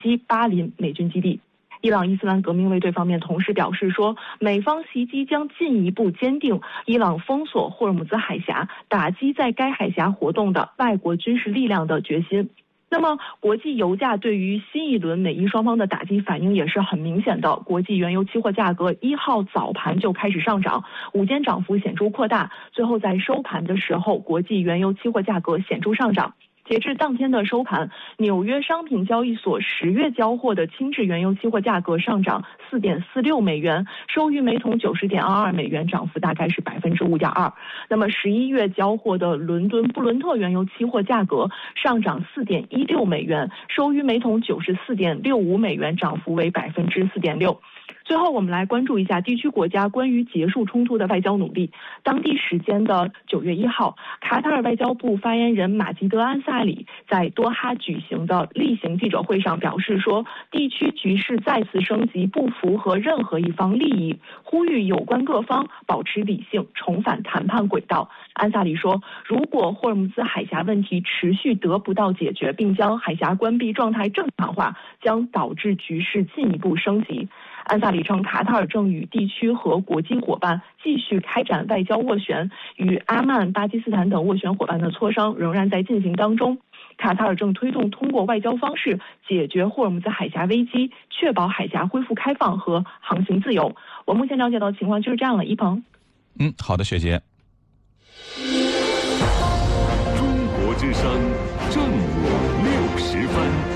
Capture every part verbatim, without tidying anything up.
击巴林美军基地。伊朗伊斯兰革命卫队方面同时表示说，美方袭击将进一步坚定伊朗封锁霍尔木兹海峡、打击在该海峡活动的外国军事力量的决心。那么，国际油价对于新一轮美伊双方的打击反应也是很明显的。国际原油期货价格一号早盘就开始上涨，午间涨幅显著扩大，最后在收盘的时候，国际原油期货价格显著上涨。截至当天的收盘，纽约商品交易所十月交货的轻质原油期货价格上涨 四点四六美元，收于每桶 九十点二二美元，涨幅大概是 百分之五点二。那么十一月交货的伦敦布伦特原油期货价格上涨 四点一六美元，收于每桶 九十四点六五美元，涨幅为 百分之四点六。最后，我们来关注一下地区国家关于结束冲突的外交努力。当地时间的九月一号，卡塔尔外交部发言人马吉德·安萨里在多哈举行的例行记者会上表示说，地区局势再次升级不符合任何一方利益，呼吁有关各方保持理性，重返谈判轨道。安萨里说，如果霍尔木兹海峡问题持续得不到解决，并将海峡关闭状态正常化，将导致局势进一步升级。安萨里称，卡塔尔正与地区和国际伙伴继续开展外交斡旋，与阿曼、巴基斯坦等斡旋伙伴的磋商仍然在进行当中。卡塔尔正推动通过外交方式解决霍尔木兹海峡危机，确保海峡恢复开放和航行自由。我目前了解到的情况就是这样了，一鹏。 嗯，好的，雪姐。 中国之声，正午六十分。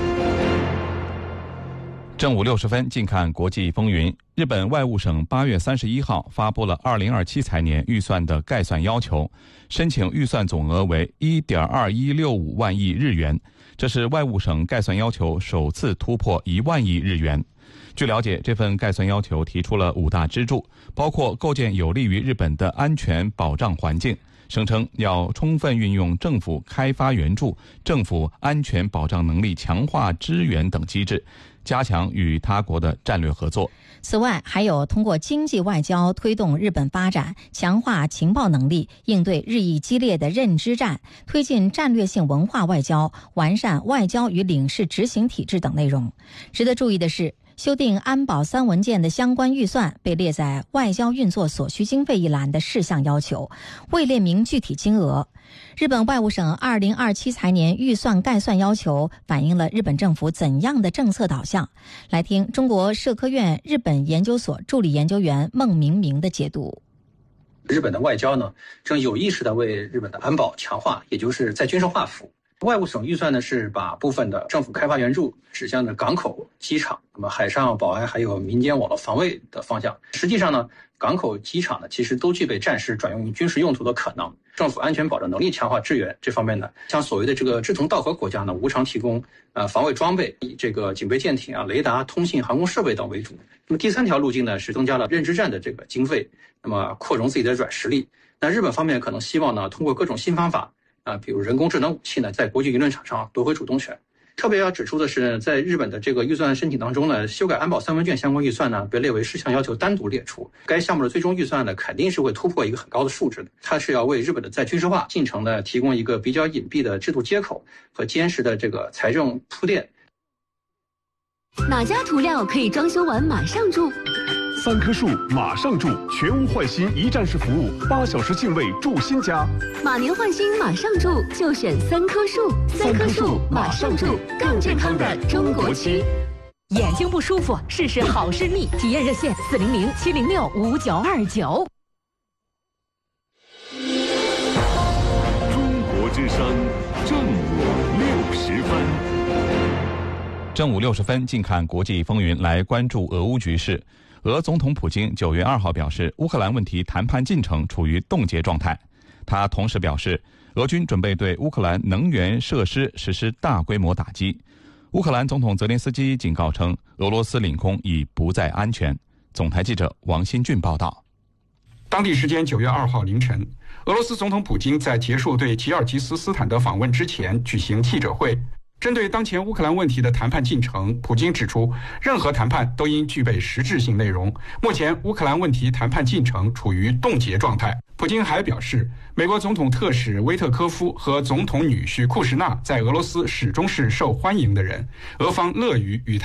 正午六十分，近看国际风云。日本外务省八月三十一号发布了二零二七财年预算的概算要求，申请预算总额为 一点二一六五万亿日元，这是外务省概算要求首次突破一万亿日元。据了解，这份概算要求提出了五大支柱，包括构建有利于日本的安全保障环境，声称要充分运用政府开发援助、政府安全保障能力强化支援等机制，加强与他国的战略合作。 此外，还有通过经济外交推动日本发展，强化情报能力，应对日益激烈的认知战，推进战略性文化外交，完善外交与领事执行体制等内容。值得注意的是，修订安保三文件的相关预算被列在外交运作所需经费一栏的事项要求，未列明具体金额。日本外务省二零二七财年预算概算要求反映了日本政府怎样的政策导向？来听中国社科院日本研究所助理研究员孟明明的解读。 日本的外交呢，正有意识地为日本的安保强化，也就是在军事化服务。外务省预算呢是把部分的政府开发援助指向的港口、机场，那么海上保安还有民间网络防卫的方向。实际上呢，港口、机场呢其实都具备战时转用于军事用途的可能。政府安全保障能力强化支援这方面呢，像所谓的这个志同道合国家呢，无偿提供呃防卫装备，以这个警备舰艇啊、雷达、通信、航空设备等为主。那么第三条路径呢是增加了认知战的这个经费，那么扩容自己的软实力。那日本方面可能希望呢，通过各种新方法。啊，比如人工智能武器呢，在国际舆论场上夺回主动权。特别要指出的是，在日本的这个预算申请当中呢，修改安保三文件相关预算呢，被列为事项要求单独列出。该项目的最终预算呢，肯定是会突破一个很高的数值的。它是要为日本的在军事化进程呢，提供一个比较隐蔽的制度接口和坚实的这个财政铺垫。 哪家涂料可以装修完马上住？ 三棵树马上住，全屋换新一站式服务，八小时净位住新家。 马年换新马上住，就选三棵树。三棵树马上住，更健康的中国漆。 眼睛不舒服，试试好视力，体验热线四零零七零六五九二九。 中国之声，正午六十分。 正午六十分，近看国际风云，来关注俄乌局势。俄总统普京九月二号表示，乌克兰问题谈判进程处于冻结状态。他同时表示，俄军准备对乌克兰能源设施实施大规模打击。乌克兰总统泽连斯基警告称，俄罗斯领空已不再安全。总台记者王新俊报道。 当地时间九月二号凌晨，俄罗斯总统普京在结束对吉尔吉斯斯坦的访问之前举行记者会。针对当前乌克兰问题的谈判进程，普京指出，任何谈判都应具备实质性内容。目前，乌克兰问题谈判进程处于冻结状态。 普京还表示，美国总统特使威特科夫和总统女婿库什纳在俄罗斯始终是受欢迎的人，俄方乐于与他